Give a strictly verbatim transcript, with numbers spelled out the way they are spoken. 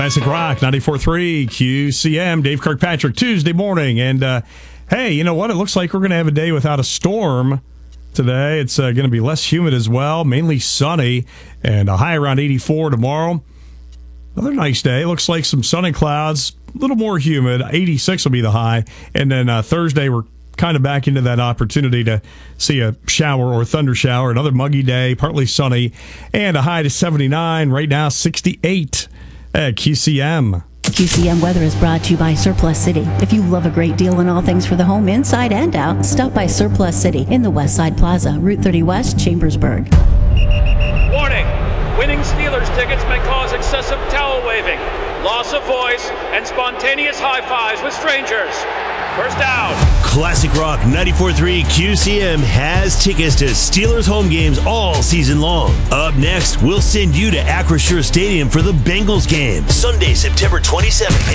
Classic Rock, ninety-four point three Q C M. Dave Kirkpatrick, Tuesday morning. And, uh, hey, you know what? It looks like we're going to have a day without a storm today. It's uh, going to be less humid as well, mainly sunny, and a high around eighty-four tomorrow. Another nice day. Looks like some sunny clouds, a little more humid. eighty-six will be the high. And then uh, Thursday, we're kind of back into that opportunity to see a shower or thunder shower. Another muggy day, partly sunny, and a high to seventy-nine. Right now, sixty-eight at Q C M. Q C M weather is brought to you by Surplus City. If you love a great deal on all things for the home, inside and out, stop by Surplus City in the West Side Plaza, Route thirty West, Chambersburg. Warning! Winning Steelers tickets may cause excessive towel waving, loss of voice, and spontaneous high fives with strangers. First down. Classic Rock ninety-four point three Q C M has tickets to Steelers home games all season long. Up next, we'll send you to Acrisure Stadium for the Bengals game, Sunday, September twenty-seventh.